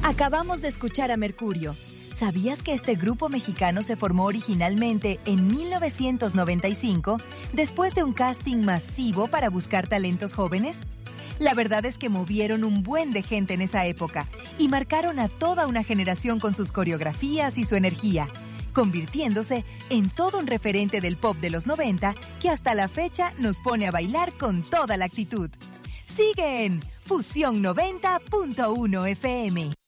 Acabamos de escuchar a Mercurio. ¿Sabías que este grupo mexicano se formó originalmente en 1995 después de un casting masivo para buscar talentos jóvenes? La verdad es que movieron un buen de gente en esa época y marcaron a toda una generación con sus coreografías y su energía, convirtiéndose en todo un referente del pop de los 90 que hasta la fecha nos pone a bailar con toda la actitud. Sigue en Fusión 90.1 FM.